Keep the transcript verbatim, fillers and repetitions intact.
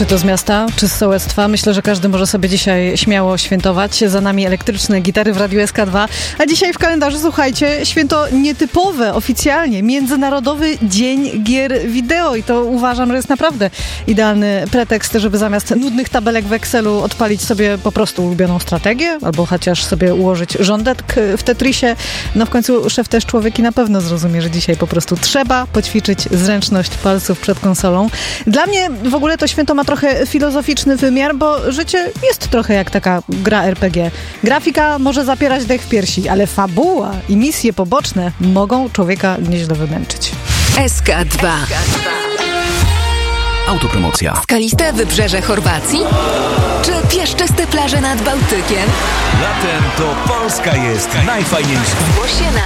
Czy to z miasta, czy z sołectwa? Myślę, że każdy może sobie dzisiaj śmiało świętować. Za nami elektryczne gitary w Radiu S K dwa. A dzisiaj w kalendarzu, słuchajcie, święto nietypowe oficjalnie. Międzynarodowy Dzień Gier Wideo. I to uważam, że jest naprawdę idealny pretekst, żeby zamiast nudnych tabelek w Excelu odpalić sobie po prostu ulubioną strategię, albo chociaż sobie ułożyć rządek w Tetrisie. No w końcu szef też człowiek i na pewno zrozumie, że dzisiaj po prostu trzeba poćwiczyć zręczność palców przed konsolą. Dla mnie w ogóle to święto ma trochę filozoficzny wymiar, bo życie jest trochę jak taka gra er pe gie. Grafika może zapierać dech w piersi, ale fabuła i misje poboczne mogą człowieka nieźle wymęczyć. S K dwa. Autopromocja. Skaliste wybrzeże Chorwacji? Czy piaszczyste plaże nad Bałtykiem? Latem to Polska jest najfajniejsza. Zgłoś się na